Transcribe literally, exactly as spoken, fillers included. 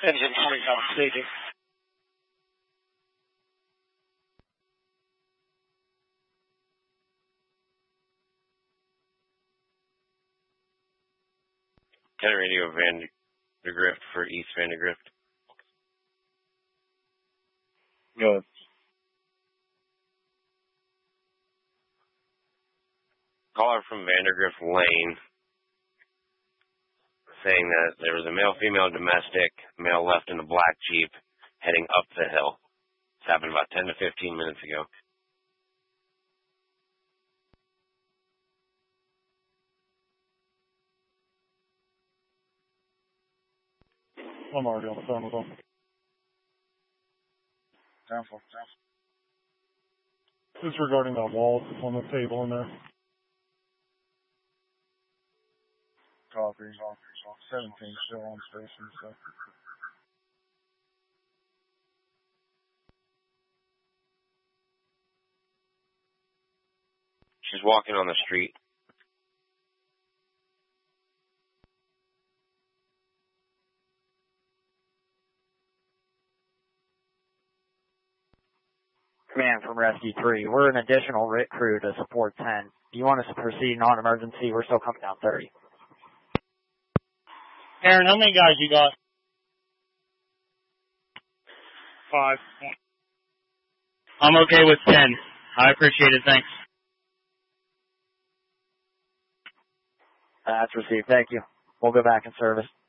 Engine three, now staging. Can I radio Vandergrift for East Vandergrift? Good. Caller from Vandergrift Lane saying that there was a male-female domestic, male left in a black Jeep heading up the hill. This happened about ten to fifteen minutes ago. I'm already on the phone with them. Down for, down for. This is regarding that wall that's on the table in there. Copy. seventeen still on station, so. She's walking on the street. Command from Rescue three. We're an additional R I T crew to support ten. Do you want us to proceed non-emergency? We're still coming down thirty. Aaron, how many guys you got? Five. I'm okay with ten. I appreciate it. Thanks. That's received. Thank you. We'll go back in service.